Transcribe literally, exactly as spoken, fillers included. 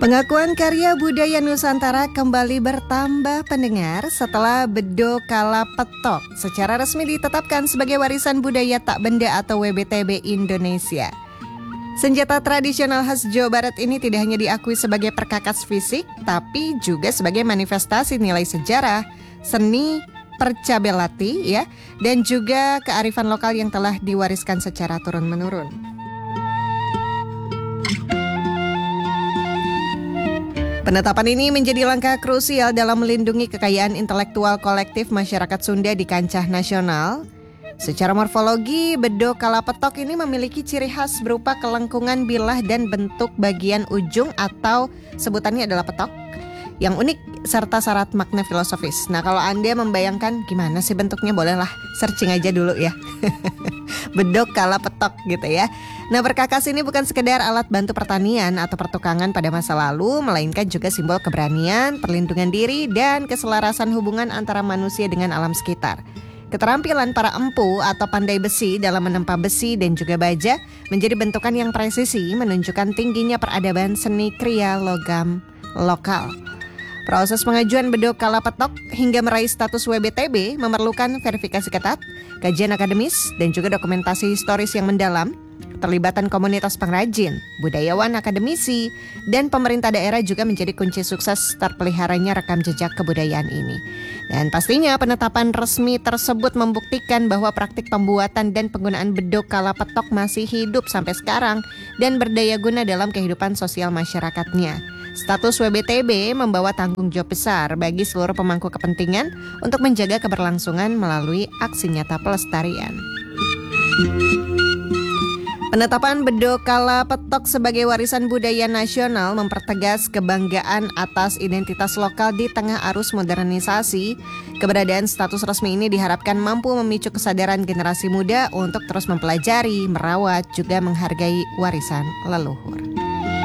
Pengakuan karya budaya Nusantara kembali bertambah pendengar setelah Bedo Kala Petok secara resmi ditetapkan sebagai warisan budaya tak benda atau W B T B Indonesia. Senjata tradisional khas Jawa Barat ini tidak hanya diakui sebagai perkakas fisik, tapi juga sebagai manifestasi nilai sejarah, seni, percabelati, ya, dan juga kearifan lokal yang telah diwariskan secara turun-menurun. Penetapan ini menjadi langkah krusial dalam melindungi kekayaan intelektual kolektif masyarakat Sunda di kancah nasional. Secara morfologi, Bedo Kala Petok ini memiliki ciri khas berupa kelengkungan bilah dan bentuk bagian ujung atau sebutannya adalah petok yang unik serta syarat makna filosofis. Nah, kalau Anda membayangkan gimana sih bentuknya, bolehlah searching aja dulu ya. Bedo Kala Petok gitu ya. Nah, perkakas ini bukan sekedar alat bantu pertanian atau pertukangan pada masa lalu, melainkan juga simbol keberanian, perlindungan diri, dan keselarasan hubungan antara manusia dengan alam sekitar. Keterampilan para empu atau pandai besi dalam menempa besi dan juga baja menjadi bentukan yang presisi, menunjukkan tingginya peradaban seni kriya logam lokal. Proses pengajuan Bedo Kala Petok hingga meraih status W B T B memerlukan verifikasi ketat, kajian akademis, dan juga dokumentasi historis yang mendalam. Keterlibatan komunitas pengrajin, budayawan, akademisi, dan pemerintah daerah juga menjadi kunci sukses terpeliharanya rekam jejak kebudayaan ini. Dan pastinya penetapan resmi tersebut membuktikan bahwa praktik pembuatan dan penggunaan Bedo Kala Petok masih hidup sampai sekarang dan berdaya guna dalam kehidupan sosial masyarakatnya. Status W B T B membawa tanggung jawab besar bagi seluruh pemangku kepentingan untuk menjaga keberlangsungan melalui aksi nyata pelestarian. Penetapan Bedo Kala Petok sebagai warisan budaya nasional mempertegas kebanggaan atas identitas lokal di tengah arus modernisasi. Keberadaan status resmi ini diharapkan mampu memicu kesadaran generasi muda untuk terus mempelajari, merawat, juga menghargai warisan leluhur.